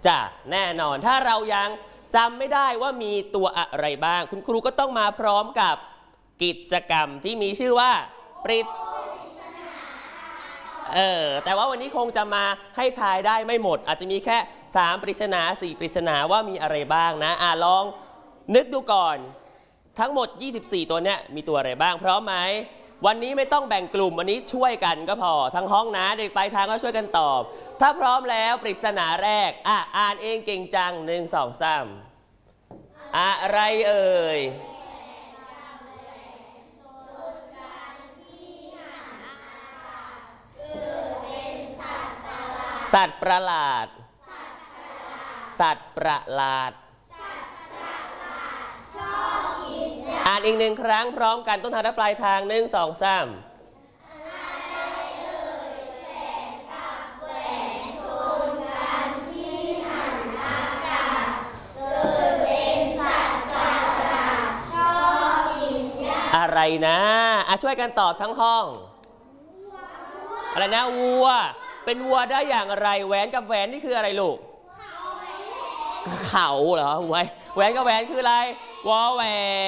จ้ะแน่นอนถ้าเรายังจำไม่ได้ว่ามีตัวอะไรบ้างคุณครูก็ต้องมาพร้อมกับกิจกรรมที่มีชื่อว่าปริศแต่ว่าวันนี้คงจะมาให้ทายได้ไม่หมดอาจจะมีแค่3ปริศนา4ปริศนาว่ามีอะไรบ้างนะลองนึกดูก่อนทั้งหมด24ตัวเนี้ยมีตัวอะไรบ้างพร้อมไหมวันนี้ไม่ต้องแบ่งกลุ่มวันนี้ช่วยกันก็พอทั้งห้องนะเด็กปลายทางก็ช่วยกันตอบถ้าพร้อมแล้วปริศนาแรกอ่านเองเก่งจัง1 2 3อะไรเอ่ยสัตว์ประหลาดสัตว์ประหลาดอ่านอีก1 ครั้งพร้อมกันต้นทางและปลายทาง1 2 3อะไรนะช่วยกันตอบทั้งห้องอะไรนะวัวเป็นวัวได้อย่างไรแหวนกับแหวนนี่คืออะไรลูกเขาเหรอแหวนกับแหวนคืออะไรวอแหวน